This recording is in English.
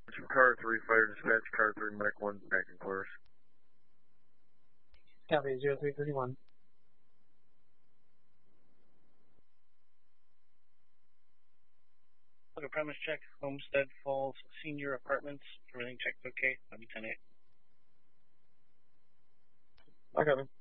Car 3, fire dispatch, car 3, Mike 1, back in course. Copy, 0331. Okay, premise check, Homestead Falls Senior Apartments. Everything checked okay? 10-8. I got him.